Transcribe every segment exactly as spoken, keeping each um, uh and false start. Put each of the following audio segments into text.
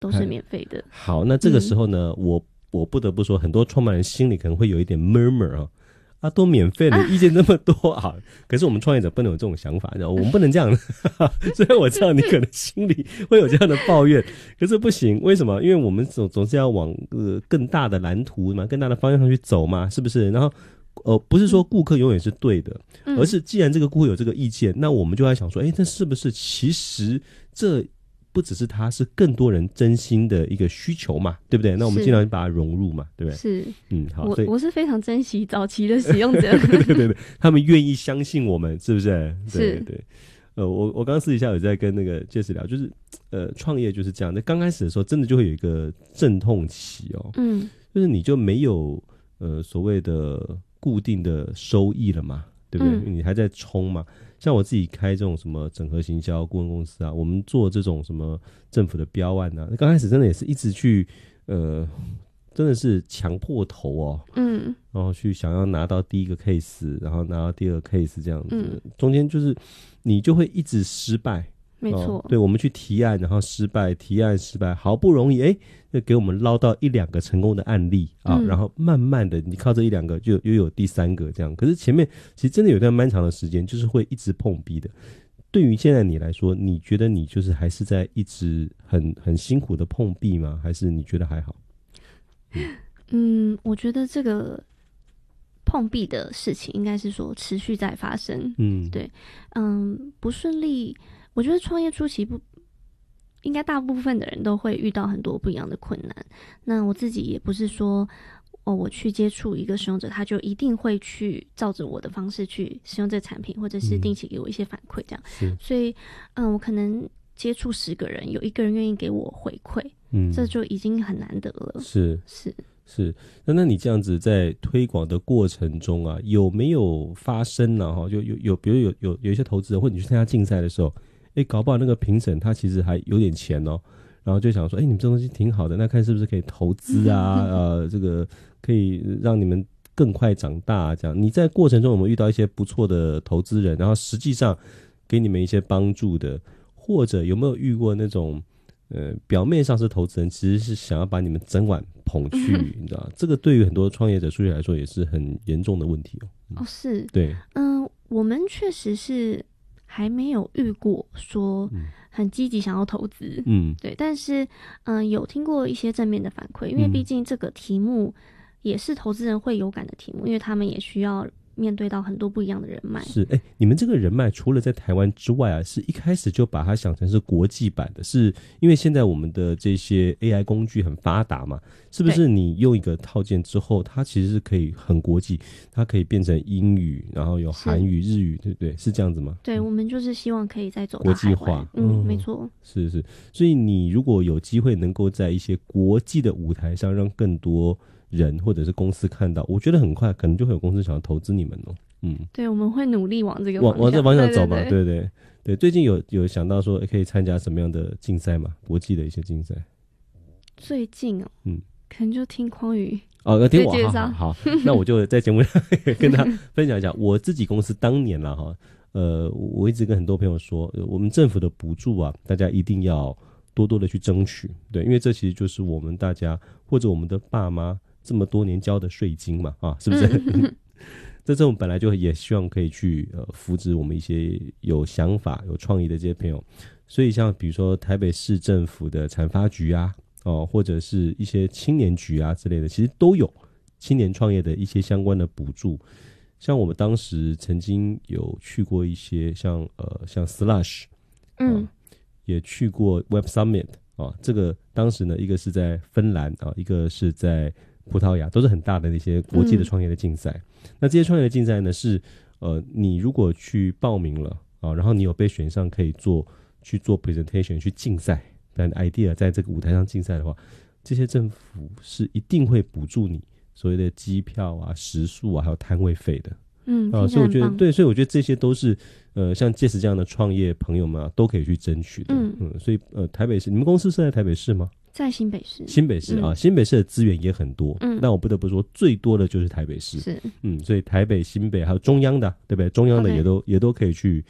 都是免费的。 好，那这个时候呢，嗯、我我不得不说，很多创办人心里可能会有一点 murmur 啊。啊，都免费了，意见那么多啊！可是我们创业者不能有这种想法，我们不能这样。虽然我知道你可能心里会有这样的抱怨，可是不行，为什么？因为我们总总是要往呃更大的蓝图嘛，更大的方向上去走嘛，是不是？然后呃，不是说顾客永远是对的，嗯、而是既然这个顾客有这个意见，那我们就在想说，哎，这是不是其实这不只是他，是更多人真心的一个需求嘛，对不对？那我们尽量把它融入嘛，对不对？ 是， 嗯，好， 我我是非常珍惜早期的使用者， 对对对，他们愿意相信我们，是不是？对是， 对。呃，我我刚刚私底下有在跟那个 Jess 聊，就是呃，创业就是这样。那刚开始的时候，真的就会有一个阵痛期哦，嗯，就是你就没有呃所谓的固定的收益了嘛，对不对？嗯、因为你还在冲嘛。像我自己开这种什么整合行销顾问公司啊，我们做这种什么政府的标案啊，刚开始真的也是一直去呃，真的是强迫头哦，嗯，然后去想要拿到第一个 case， 然后拿到第二个 case 这样子，嗯、中间就是你就会一直失败。 没错、哦， 对，我们去提案，然后失败，提案失败，好不容易哎，就给我们捞到一两个成功的案例啊、嗯，然后慢慢的，你靠这一两个就又有第三个这样。可是前面其实真的有一段漫长的时间，就是会一直碰壁的。对于现在你来说，你觉得你就是还是在一直很很辛苦的碰壁吗？还是你觉得还好？ 嗯, 嗯，我觉得这个碰壁的事情应该是说持续在发生。嗯，对，嗯，不顺利。我觉得创业初期不应该大部分的人都会遇到很多不一样的困难。那我自己也不是说哦，我去接触一个使用者，他就一定会去照着我的方式去使用这个产品，或者是定期给我一些反馈这样。嗯、所以，嗯，我可能接触十个人，有一个人愿意给我回馈，嗯，这就已经很难得了。 是是是，那那你这样子在推广的过程中啊，有没有发生呢、啊？哈，就有有，比如有有有一些投资人，或者你去参加竞赛的时候。哎，搞不好那个评审他其实还有点钱哦，然后就想说，哎，你们这东西挺好的，那看是不是可以投资啊？呃，这个可以让你们更快长大、啊。这样，你在过程中有没有遇到一些不错的投资人，然后实际上给你们一些帮助的，或者有没有遇过那种呃表面上是投资人，其实是想要把你们整碗捧去，你知道？这个对于很多创业者、初学来说也是很严重的问题哦。 嗯、哦，是， 对， 嗯、呃，我们确实是。还没有遇过说很积极想要投资，嗯，对，但是嗯、呃，有听过一些正面的反馈，因为毕竟这个题目也是投资人会有感的题目，因为他们也需要面对到很多不一样的人脉。 是，哎，你们这个人脉除了在台湾之外啊，是一开始就把它想成是国际版的，是因为现在我们的这些 A I 工具很发达嘛，是不是你用一个套件之后，它其实是可以很国际，它可以变成英语，然后有韩语、日语，对不对？是这样子吗？ 对，我们就是希望可以再走到国际化， 嗯，嗯没错， 是是。所以你如果有机会能够在一些国际的舞台上，让更多人或者是公司看到，我觉得很快可能就会有公司想要投资你们哦。嗯， 对，我们会努力往这个往往这方向走嘛， 对对对, 对对对。最近有有想到说可以参加什么样的竞赛吗？国际的一些竞赛？ 最近哦，嗯，可能就听匡宇哦，要听我好好好，那我就在节目上跟他分享一下我自己公司当年啦哈，呃，我一直跟很多朋友说，我们政府的补助啊，大家一定要多多的去争取，对，因为这其实就是我们大家或者我们的爸妈这么多年交的税金嘛，啊，是不是？嗯这种本来就也希望可以去呃扶植我们一些有想法、有创意的这些朋友，所以像比如说台北市政府的产发局啊，哦，或者是一些青年局啊之类的，其实都有青年创业的一些相关的补助。像我们当时曾经有去过一些像呃像 Slush， 嗯、啊，也去过 Web Summit 啊，这个当时呢，一个是在芬兰啊，一个是在葡萄牙，都是很大的那些国际的创业的竞赛。嗯、那这些创业的竞赛呢，是呃，你如果去报名了啊，然后你有被选上，可以做去做 presentation 去竞赛，但 idea 在这个舞台上竞赛的话，这些政府是一定会补助你所谓的机票啊、食宿啊，还有摊位费的。 嗯， 啊，所以我觉得对，所以我觉得这些都是呃，像Jess这样的创业朋友们啊，都可以去争取的。嗯嗯，所以呃，台北市，你们公司是在台北市吗？ 在新北市， 新北市、嗯、啊，新北市的资源也很多，嗯，但我不得不说，最多的就是台北市， 是， 嗯，所以台北、新北还有中央的，对不对？中央的也都、okay. 也都可以去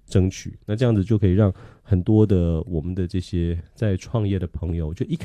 争取。那这样子就可以让很多的我们的这些在创业的朋友，就一开